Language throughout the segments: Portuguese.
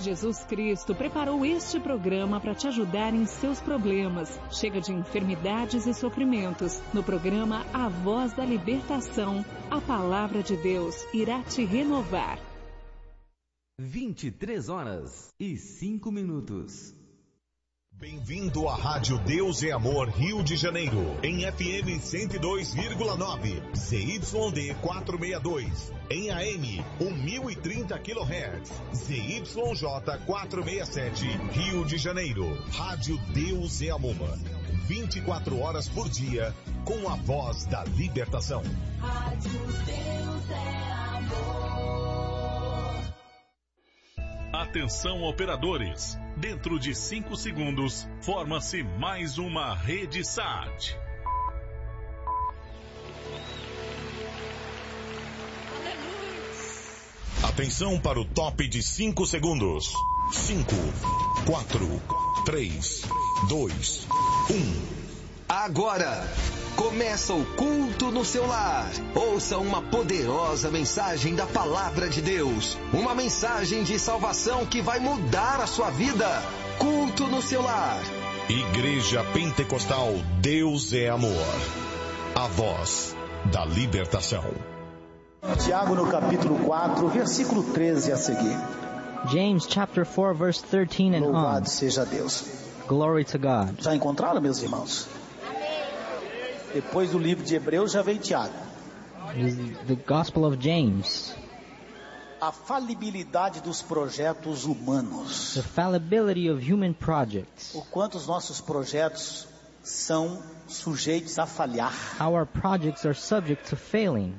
Jesus Cristo preparou este programa para te ajudar em seus problemas. Chega de enfermidades e sofrimentos. No programa A Voz da Libertação, a palavra de Deus irá te renovar. 23h05. Bem-vindo à Rádio Deus é Amor Rio de Janeiro, em FM 102,9, ZYD 462, em AM 1030 kHz, ZYJ 467, Rio de Janeiro. Rádio Deus é Amor, 24 horas por dia, com a voz da libertação. Rádio Deus é Amor. Atenção, operadores. Dentro de 5 segundos, forma-se mais uma rede SAT. Atenção para o top de 5 segundos. 5, 4, 3, 2, 1. Agora começa o culto no seu lar. Ouça uma poderosa mensagem da palavra de Deus. Uma mensagem de salvação que vai mudar a sua vida. Culto no seu lar. Igreja Pentecostal Deus é Amor. A voz da libertação. Tiago no capítulo 4, versículo 13 a seguir. James chapter 4 verse 13 and on. Louvado seja Deus. Glory to God. Já encontraram, meus irmãos? Depois do livro de Hebreus já vem Tiago. The Gospel of James. A falibilidade dos projetos humanos. The fallibility of human projects. O quanto os nossos projetos são sujeitos a falhar. How our projects are subject to failing.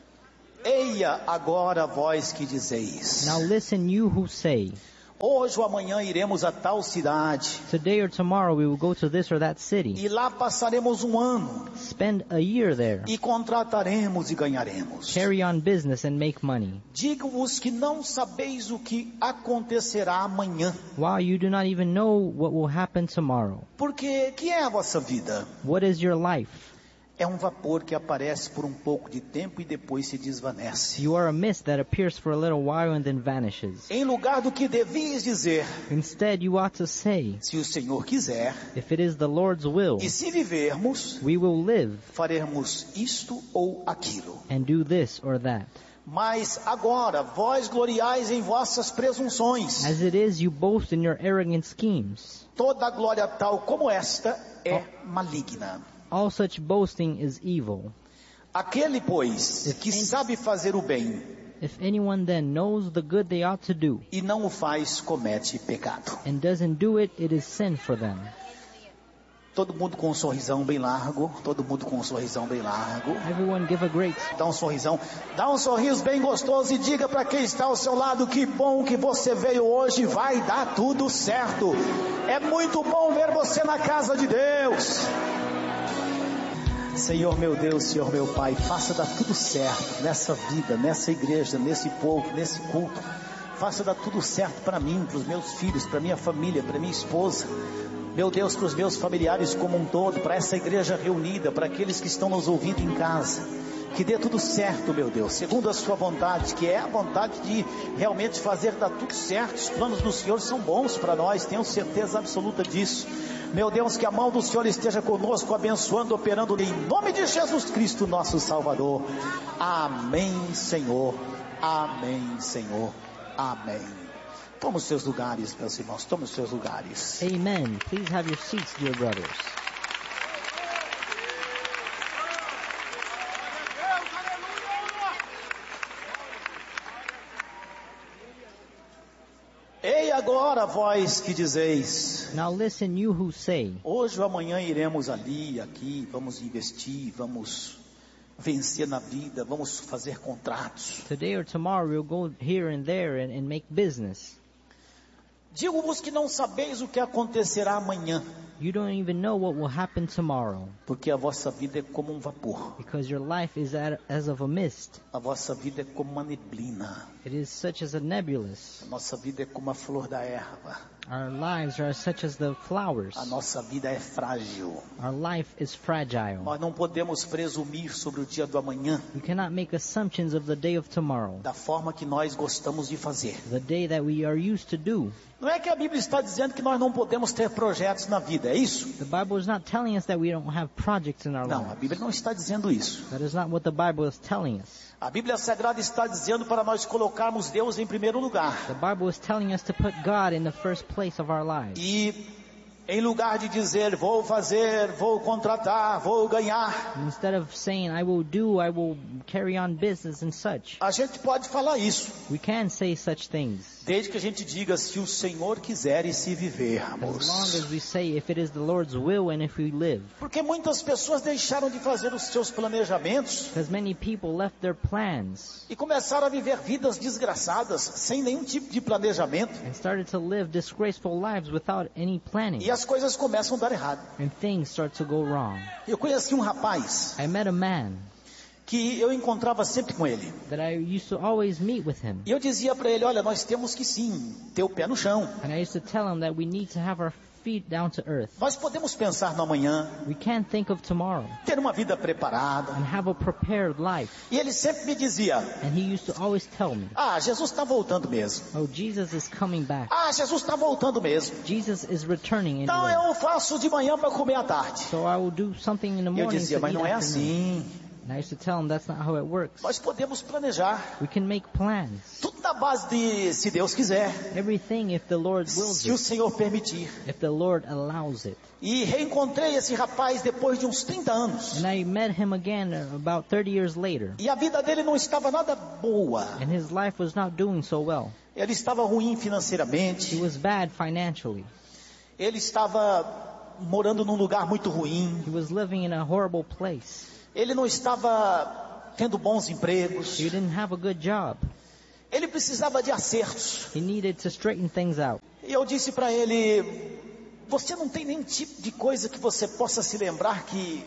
Eia agora vós que dizeis. Now listen, you who say. Hoje ou amanhã iremos a tal cidade. Today or tomorrow we will go to this or that city. E lá passaremos um ano. Spend a year there. E contrataremos e ganharemos. Carry on business and make money. Digo-vos que não sabeis o que acontecerá amanhã. While you do not even know what will happen tomorrow. Porque que é a vossa vida? What is your life? É um vapor que aparece por um pouco de tempo e depois se desvanece. You are a mist that appears for a little while and then vanishes. Em lugar do que devias dizer, instead you ought to say, se o Senhor quiser, if it is the Lord's will, e se vivermos, we will live, faremos isto ou aquilo, and do this or that. Mas agora vós gloriais em vossas presunções. As it is, you boast in your arrogant schemes. Toda glória tal como esta é maligna. All such boasting is evil. Aquele, pois, que sabe fazer o bem, if anyone then knows the good they ought to do, e não o faz, comete pecado. And doesn't do it, it is sin for them. Todo mundo com um sorrisão bem largo. Todo mundo com um sorrisão bem largo. Everyone give a great. Dá um sorrisão. Dá um sorriso bem gostoso e diga para quem está ao seu lado: que bom que você veio hoje. Vai dar tudo certo. É muito bom ver você na casa de Deus. Senhor meu Deus, Senhor meu Pai, faça dar tudo certo nessa vida, nessa igreja, nesse povo, nesse culto. Faça dar tudo certo para mim, para os meus filhos, para minha família, para minha esposa. Meu Deus, para os meus familiares como um todo, para essa igreja reunida, para aqueles que estão nos ouvindo em casa. Que dê tudo certo, meu Deus, segundo a sua vontade, que é a vontade de realmente fazer dar tudo certo. Os planos do Senhor são bons para nós, tenho certeza absoluta disso. Meu Deus, que a mão do Senhor esteja conosco, abençoando, operando em nome de Jesus Cristo, nosso Salvador. Amém, Senhor. Amém, Senhor. Amém. Toma os seus lugares, meus irmãos, toma os seus lugares. Amen. Please have your seats, dear brothers. Ei agora vós que dizeis. Now listen, you who say. Hoje ou amanhã iremos ali, aqui, vamos investir, vamos vencer na vida, vamos fazer contratos. Today or tomorrow we'll go here and there and make business. Digo-vos que não sabeis o que acontecerá amanhã. You don't even know what will happen tomorrow, Porque a vossa vida é como um vapor. because your life is as of a mist. A vossa vida é como uma neblina. It is such as a nebulous. A nossa vida é como a flor da erva. Our lives are such as the flowers. A nossa vida é frágil. Our life is fragile. Nós não podemos presumir sobre o dia do amanhã We cannot make assumptions of the day of tomorrow, da forma que nós gostamos de fazer. the day that we are used to do. Não é que a Bíblia está dizendo que nós não podemos ter projetos na vida, é isso? The Bible is not telling us that we don't have projects in our Não, a lives. Bíblia não está dizendo isso. That is not what the Bible is telling us. A Bíblia Sagrada está dizendo para nós colocarmos Deus em primeiro lugar. The Bible is telling us to put God in the first place of our lives. E em lugar de dizer, vou fazer, vou contratar, vou ganhar, Instead of saying, I will carry on business and such, a gente pode falar isso, we can say such things. desde que a gente diga, se o Senhor quiser e se As long vivermos. as we say, if it is the Lord's will and if we live. Porque muitas pessoas deixaram de fazer os seus planejamentos Because many people left their plans e começaram a viver vidas desgraçadas, sem nenhum tipo de planejamento. and started to live disgraceful lives without any planning. E as coisas começam a dar errado. And things start to go wrong. Eu conheci um rapaz I met a man que eu encontrava sempre com ele. that I used to always meet with him. E eu dizia para ele, olha, nós temos que sim, ter o pé no chão. And I used to tell him that we need to have our feet down to earth. Nós podemos pensar no amanhã, We can't think of tomorrow ter uma vida preparada. and have a prepared life. E ele sempre me dizia, And he used to always tell me, ah, Jesus está voltando mesmo. oh, Jesus is coming back. Ah, Jesus está voltando mesmo. Jesus is returning Então anyway. eu faço de manhã para comer à tarde. So I will do something in the E eu morning dizia, to mas eat não é afternoon. assim. And I used to tell him that's not how it works. Nós podemos planejar. We can make plans. Tudo na base de, se Deus quiser, Everything if the Lord wills se o it, Senhor permitir. if the Lord allows it. E reencontrei esse rapaz depois de uns 30 anos. And I met him again about 30 years later. E a vida dele não estava nada boa. And his life was not doing so well. Ele estava ruim He financeiramente. was bad financially. Ele estava morando num lugar muito ruim. He was living in a horrible place. Ele não estava tendo bons empregos. He didn't have a good job. Ele precisava de acertos. He needed to straighten things out. E eu disse para ele, você não tem nenhum tipo de coisa que você possa se lembrar que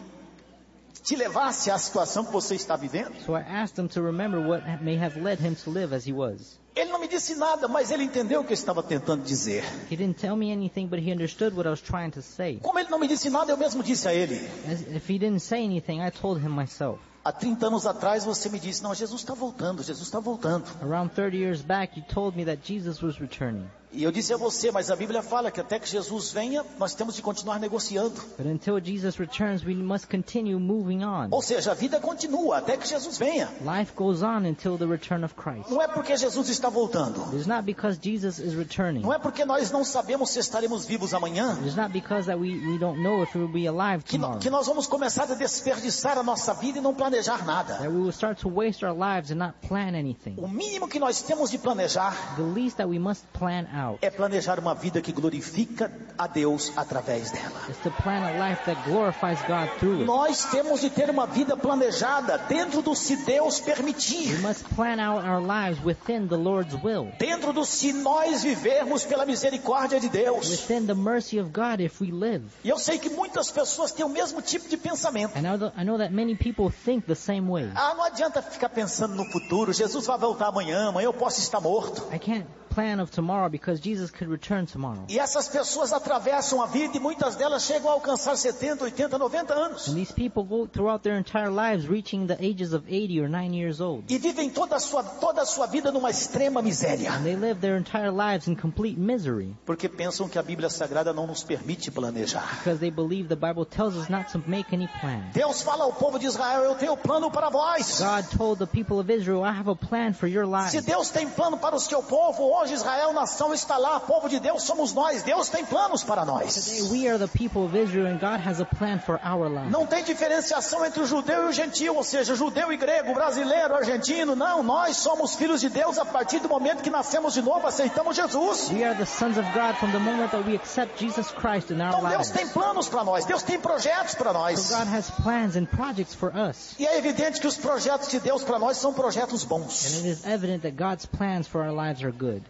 te levasse à situação que você está vivendo? So I asked him to remember what may have led him to live as he was. Ele não me disse nada, mas ele entendeu o que eu estava tentando dizer. He didn't tell me anything, but he understood what I was trying to say. Como ele não me disse nada, eu mesmo disse a ele. If he didn't say anything, I told him myself. Há 30 anos atrás você me disse, não, Jesus está voltando, Jesus está voltando. Around 30 years back, you told me that Jesus was returning. E eu disse a você, mas a Bíblia fala que até que Jesus venha, nós temos de continuar negociando. But until Jesus returns, we must continue moving on. Ou seja, a vida continua até que Jesus venha. Life goes on until the return of Christ. Não é porque Jesus está voltando. It is not because Jesus is returning. Não é porque nós não sabemos se estaremos vivos amanhã. It is not because that we don't know if we will be alive tomorrow. Que nós vamos começar a desperdiçar a nossa vida e não planejar nada. That we will start to waste our lives and not plan anything. O mínimo que nós temos de planejar The least that we must plan out é planejar uma vida que glorifica a Deus através dela. is to plan a life that glorifies God through it. Nós temos de ter uma vida planejada dentro do se Deus We permitir. must plan out our lives within the Lord's will. Dentro do se nós vivermos pela misericórdia de Deus. Within the mercy of God if we live. E eu sei que muitas pessoas têm o mesmo tipo de pensamento. And I know that many people think the same way. Ah, não adianta ficar pensando no futuro. Jesus vai voltar amanhã eu posso estar morto. I can't plan of tomorrow because Jesus could return tomorrow. E essas pessoas atravessam a vida e muitas delas chegam a alcançar 70, 80, 90 anos. And these people go throughout their entire lives reaching the ages of 80 or 90 years old. E vivem toda a sua vida numa extrema miséria. And they live their entire lives in complete misery Porque pensam que a Bíblia Sagrada não nos permite planejar. because they believe the Bible tells us not to make any plans. Deus fala ao povo de Israel, eu tenho plano para vós. God told the people of Israel, I have a plan for your lives. Se Deus tem plano para o seu povo, hoje Israel, nação, está lá, povo de Deus somos nós. Deus tem planos para nós. Today we are the people of Israel and God has a plan for our lives. Não tem diferenciação entre o judeu e o gentil, ou seja, judeu e grego, brasileiro, argentino. Não, nós somos filhos de Deus a partir do momento que nascemos de novo, aceitamos Jesus. We are the sons of God from the moment that we accept Jesus Christ in our Então Deus lives. tem planos para nós, Deus tem projetos para nós. So God has plans and projects for us. E é evidente que os projetos de Deus para nós são projetos And bons. it is evident that God's plans for our lives are good.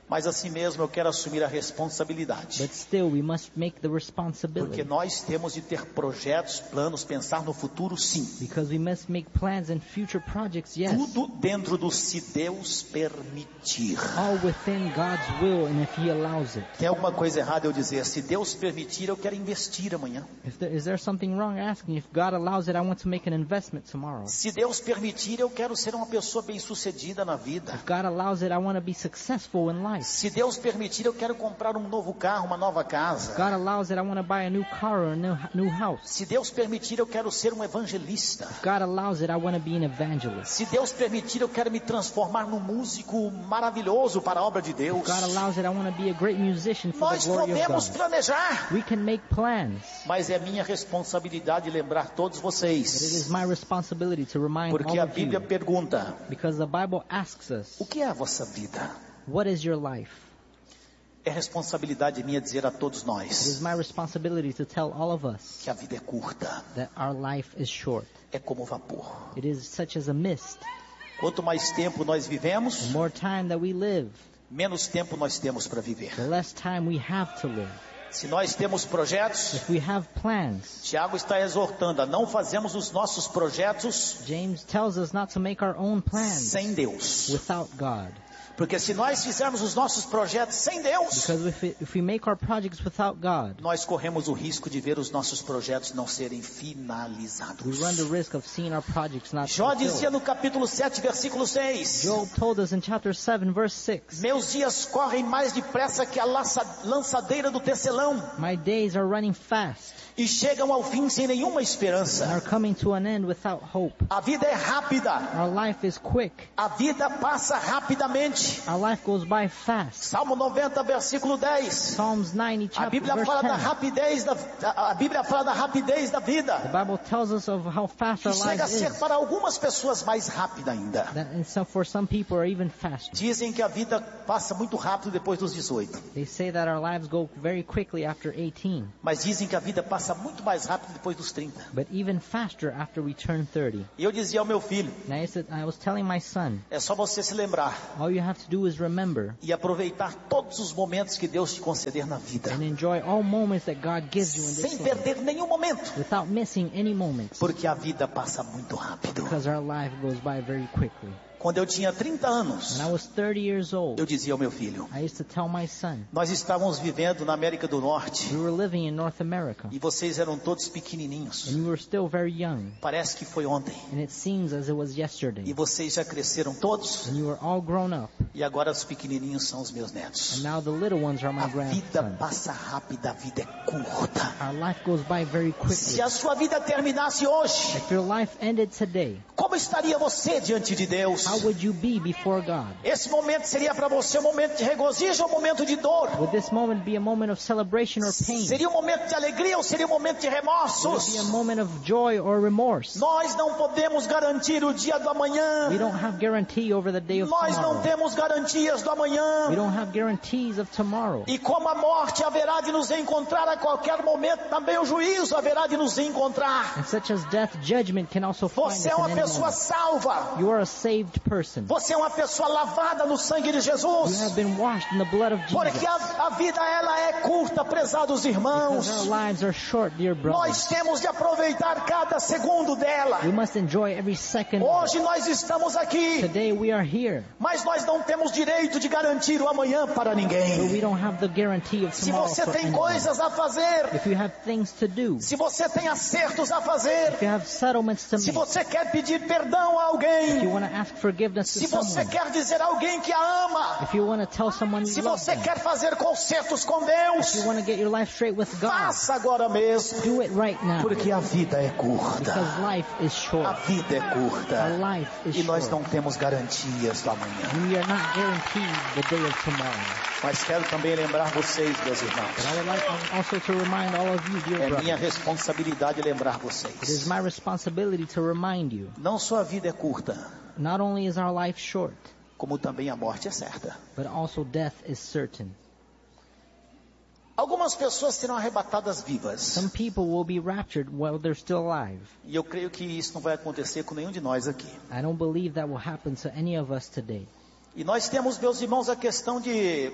Mas assim mesmo eu quero assumir a responsabilidade. But still, we must make the Porque responsibility. nós temos de ter projetos, planos, pensar no futuro, sim. Because we must make plans and future projects, yes. Tudo dentro do se Deus permitir. All within God's will and if He allows it. Tem alguma coisa errada eu dizer, se Deus permitir, eu quero investir amanhã. Is there something wrong asking? If God allows it, I want to make an investment tomorrow. Se Deus permitir, eu quero ser uma pessoa bem-sucedida na vida. If God allows it, I want to be successful in life. Se Deus permitir, eu quero comprar um novo carro, uma nova casa. God allows it, I want to buy a new car or a new house. Se Deus permitir, eu quero ser um evangelista. God allows it, I want to be an evangelist. Se Deus permitir, eu quero me transformar num músico maravilhoso para a obra de Deus. If God allows it, I want to be a great musician for Nós the glory of podemos God. planejar, We can make plans, mas é minha responsabilidade lembrar todos but it vocês. is my responsibility to remind Porque all a of Bíblia you, pergunta, because the Bible asks us, o que é a vossa vida? what is your life? É responsabilidade minha dizer a todos It is nós my responsibility to tell all of us que a vida é curta, that our life is short. é como vapor. It is such as a mist. Quanto mais tempo nós vivemos, The more time that we live, menos tempo nós temos para viver. the less time we have to live. Se nós temos projetos, If we have plans, Tiago está exortando a não fazermos os nossos projetos James tells us not to make our own plans sem Deus. without God. Porque se nós fizermos os nossos projetos sem Deus, Because if we make our projects without God, nós corremos o risco de ver os nossos projetos não serem we finalizados. run the risk of seeing our projects not Jó dizia fulfilled. no capítulo 7, versículo 6, Job told us in chapter 7, verse 6, meus dias correm mais depressa que a lançadeira do tecelão my days are running fast e chegam ao fim sem nenhuma and esperança. are coming to an end without hope. A vida é rápida, Our life is quick. a vida passa rapidamente. Our life goes by fast. Salmo 90, versículo 10. Psalms 90, A chapter Bíblia verse fala da 10. rapidez a Bíblia fala da rapidez da vida. The Bible tells us of how fast Que our chega a life ser is. para algumas pessoas mais rápida ainda. That and so for some people are even faster. Dizem que a vida passa muito rápido depois dos 18. They say that our lives go very quickly after 18, Mas dizem que a vida passa muito mais rápido depois dos 30. but even faster after we turn 30. E eu dizia ao meu filho, And I was telling my son, é só você se lembrar all you have to do is remember e aproveitar todos os momentos que Deus te conceder na vida. and enjoy all moments that God gives you in Sem this life, perder nenhum momento. without missing any moments, Porque a vida passa muito rápido. because our life goes by very quickly. Quando eu tinha 30 anos, When I was 30 years old, eu dizia ao meu filho, I used to tell my son, nós estávamos vivendo na América do Norte we were living in North America, e vocês eram todos pequenininhos. and you were still very young, Parece que foi ontem. and it seems as it was E yesterday, vocês já cresceram todos and you were all grown up, e agora os pequenininhos são os meus netos. and now the little ones are A my vida grandsons. passa rápida, a vida é curta. Our life goes by very Se quickly. a sua vida terminasse hoje, If your life ended today, como estaria você diante de Deus? how would you be before God? Esse momento seria para você um momento de regozijo ou um momento de dor? Would this moment be a moment of celebration or pain? Seria um momento de alegria ou seria um momento de Would remorsos? it be a moment of joy or remorse? Nós não podemos garantir o dia do amanhã. We don't have guarantee over the day of Nós não tomorrow. temos garantias do amanhã. We don't have guarantees of tomorrow. E como a morte haverá de nos encontrar a qualquer momento, também o juízo haverá de nos encontrar. And such as death, judgment can also find us Você é in uma any pessoa moment. salva. You are a saved person. Você é uma pessoa lavada no sangue de You Jesus. have been washed in the blood of Jesus. Porque a vida ela é curta, prezados irmãos. Because our lives are short, dear brothers. Nós temos de aproveitar cada segundo dela. We must enjoy every second. Hoje nós estamos aqui, Today we are here, mas nós não temos direito de garantir o amanhã para but ninguém. we don't have the guarantee of Se tomorrow você for tem anyone. coisas a fazer, If you have things to do, se você tem acertos a fazer, if you have settlements to se make, você quer pedir perdão a if you alguém, want to ask forgiveness to se você someone, quer dizer a alguém que a ama, if you want to tell someone se you love você them, quer fazer concertos com if Deus, you want to get your life straight with God, faça agora mesmo, do it right now, porque a vida é curta. because life is A short. vida é Our curta. life is E nós short. não temos garantias do amanhã. We are not guaranteed the day of tomorrow. Mas quero também lembrar vocês, meus But irmãos. I would like also to remind all of you, dear É minha brothers, responsabilidade lembrar it is vocês. my responsibility to remind you, Não só a vida é curta, not only is our life short, como também a morte é certa. but also death is certain. Algumas pessoas serão arrebatadas vivas. Some people will be raptured while they're still alive. E eu creio que isso não vai acontecer com nenhum de nós aqui. I don't believe that will happen to any of us today. E nós temos, meus irmãos, a questão de,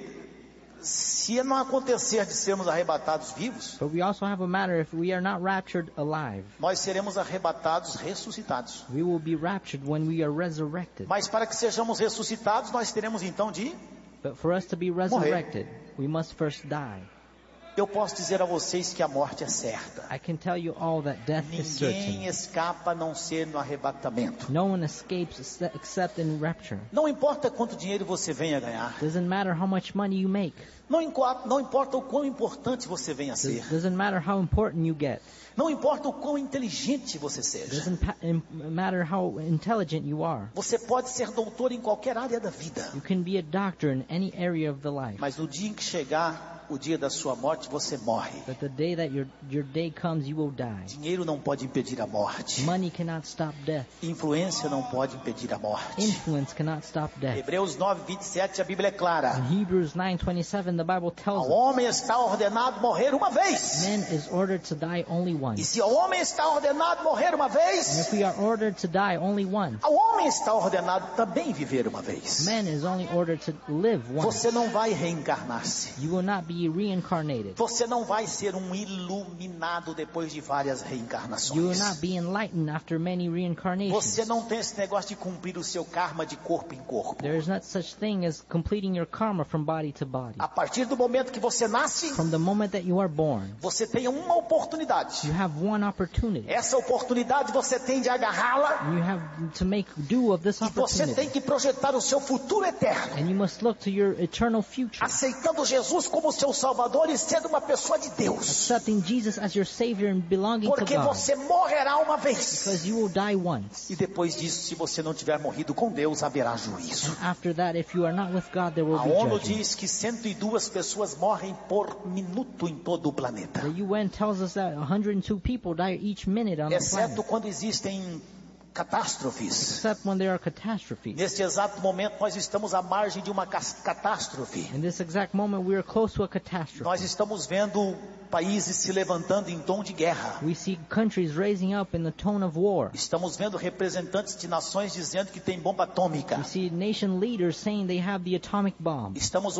se não acontecer de sermos arrebatados vivos, But we also have a matter, if we are not raptured alive, nós seremos arrebatados ressuscitados. we will be raptured when we are resurrected. Mas para que sejamos ressuscitados, nós teremos então de... But for us to be resurrected, we must first die. Eu posso dizer a vocês que a morte é certa. I can tell you all that death is Ninguém certain. escapa a não ser no arrebatamento. No one escapes except in rapture. Não importa quanto dinheiro você venha ganhar. Doesn't matter how much money you make. Não importa o quão importante você venha a ser. Doesn't matter how important you get. Não importa o quão inteligente você seja. Doesn't matter how intelligent you are. Você pode ser doutor em qualquer área da vida. You can be a doctor in any area of the life. Mas no dia em que chegar o dia da sua morte, você morre. But the day that your day comes, you will die. Dinheiro não pode impedir a morte. Money cannot stop death. Influência não pode impedir a morte. Influence cannot stop death. Hebreus 9:27, a Bíblia é clara. In Hebrews 9:27, the Bible tells Ao us, homem está ordenado morrer uma vez. man is ordered to die only E once. se ao homem está ordenado morrer uma And vez, if we are ordered to die only once, ao homem está ordenado também viver uma vez. man is only ordered to live once. Você não vai reencarnar-se. You will not be reincarnated. Você não vai ser um iluminado depois de várias You will reencarnações. not be enlightened after many reincarnations. Você não tem esse negócio de cumprir o seu karma de corpo em corpo. There is not such thing as completing your karma from body to body. A partir do momento que você nasce, From the moment that you are born, você tem uma oportunidade. you have one opportunity. Essa oportunidade você tem de agarrá-la You have to make do of this e você tem opportunity. que projetar o seu futuro eterno, And you must look to your eternal future. aceitando Jesus como seu Salvador e sendo uma pessoa de Deus. Accepting Jesus as your Savior and belonging to Porque God. você morrerá uma vez. Because you will die once. E depois disso, se você não tiver morrido com Deus, haverá juízo. And after that, if you are not with God, there will A be ONU judgment. diz que 102 pessoas morrem por minuto em todo o planeta. The UN tells us that 102 people die each minute on the Exceto planet. quando existem catástrofes. Except when there are catastrophes. Neste exato momento, nós estamos à margem de uma catástrofe. In this exact moment, we are close to a catastrophe. Nós estamos vendo países se levantando em tom de guerra. We see countries raising up in the tone of war. Estamos vendo representantes de nações dizendo que tem bomba atômica. We see nation leaders saying they have the atomic bomb.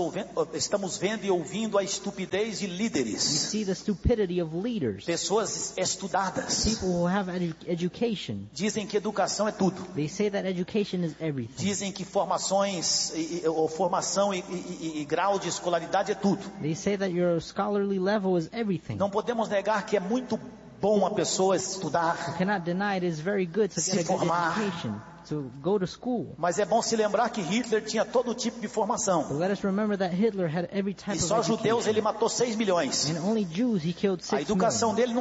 Estamos vendo e ouvindo a estupidez de We líderes. see the stupidity of leaders. Pessoas estudadas. People who have education. Dizem que educação é tudo. They say that education is everything. Dizem que formação e grau de escolaridade é tudo. They say that your scholarly level is everything. Não podemos negar que é muito bom a pessoa estudar, You cannot deny it is very good to Se get a good formar. education, to go to school. mas é bom se lembrar que Hitler tinha todo tipo de But formação. let us remember that Hitler had every type E of só judeus education. ele matou 6 milhões. And only Jews he killed A 6 educação million. dele